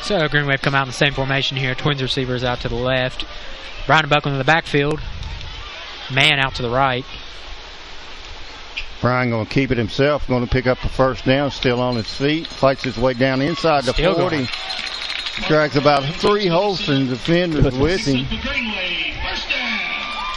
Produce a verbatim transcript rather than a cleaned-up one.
So Green Wave come out in the same formation here. Twins receivers out to the left. Brian Buckland in the backfield. Man out to the right. Brian going to keep it himself. Going to pick up the first down. Still on his feet. Fights his way down inside the Still forty. Going. Drags about three Holston defenders with him.